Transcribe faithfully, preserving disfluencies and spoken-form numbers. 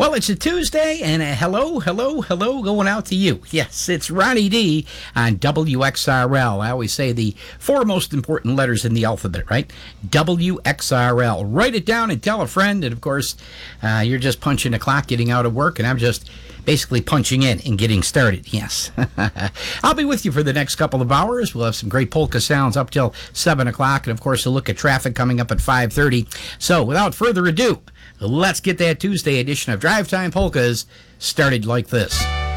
Well, it's a Tuesday, and a hello, hello, hello going out to you. Yes, it's Ronnie D on W X R L. I always say the four most important letters in the alphabet, right? W X R L. Write it down and tell a friend. And, of course, uh, you're just punching the clock, getting out of work, and I'm just basically punching in and getting started. Yes. I'll be with you for the next couple of hours. We'll have some great polka sounds up till seven o'clock, and, of course, a look at traffic coming up at five thirty. So, without further ado, let's get that Tuesday edition of Drive Time Polkas started like this.